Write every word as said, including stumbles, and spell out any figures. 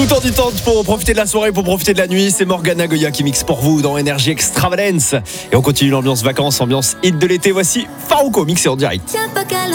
Tout en détente pour profiter de la soirée, pour profiter de la nuit. C'est Morgana Goya qui mixe pour vous dans Énergie Extravagance. Et on continue l'ambiance vacances, ambiance hit de l'été. Voici Farouko mixé en direct.